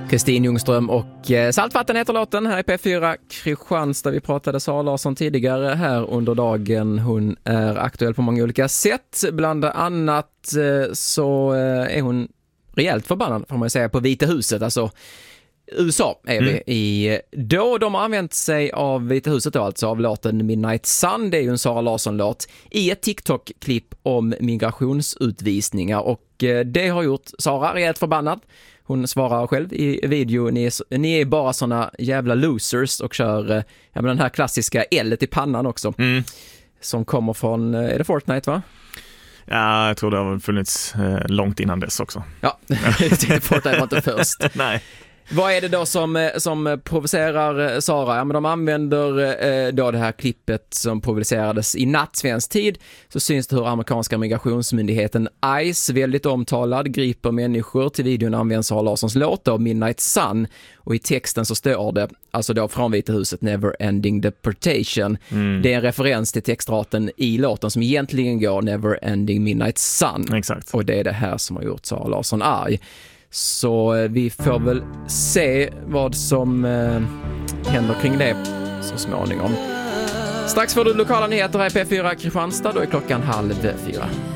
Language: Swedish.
Kristin Ljungström och Saltvatten heter låten här i P4 Kristianstad. Vi pratade Sara Larsson tidigare här under dagen. Hon är aktuell på många olika sätt. Bland annat så är hon rejält förbannad, får man säga, på Vita huset. Alltså USA är vi i. Då de har använt sig av Vita huset då, alltså av låten Midnight Sun. Det är ju en Sara Larsson-låt i ett TikTok-klipp om migrationsutvisningar. Och det har gjort Sara rejält förbannad. Hon svarar själv i video, ni är bara såna jävla losers, och kör den här klassiska L-et i pannan också. Som kommer från, är det Fortnite va? Ja, jag tror det har funnits långt innan dess också. Ja, jag tänkte Fortnite var inte först. Nej. Vad är det då som provocerar Sara? Ja, men de använder då det här klippet som publicerades i natt svensk tid. Så syns det hur amerikanska migrationsmyndigheten ICE, väldigt omtalad, griper människor. Till videon används Sara Larssons låt då, Midnight Sun. Och i texten så står det, alltså då från Vita huset, Never Ending Deportation. Det är en referens till textraten i låten som egentligen går Never Ending Midnight Sun. Exakt. Och det är det här som har gjort Sara Larsson arg. Så vi får väl se vad som händer kring det så småningom. Strax får du lokala nyheter här i P4 Kristianstad, då är klockan 3:30.